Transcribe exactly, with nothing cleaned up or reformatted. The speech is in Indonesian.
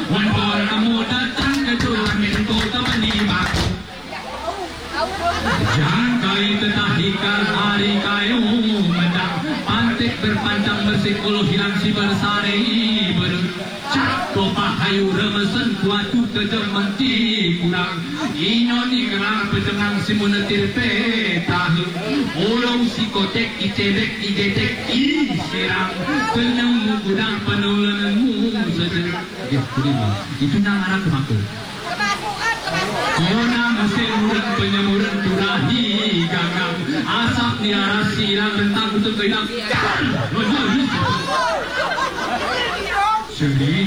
Wanpor kamu datang ke turnamen kota menibak. Jangkai tetahikal hari kayu medang. Pantik berpancang bersikulo hilang si bersari ber. Cakko pahayu remesan kuatu kejementi kurang. Inyo ni kerang pecengang si menetir petah. Olong si kotek icebek ijetek iserang. Kenemu gudang penulanmu sejenak. Itu nama anak kemaku. Kona mesin murid penyemuran turahi gagang. Asap niara silang rentang untuk kehilang. Seri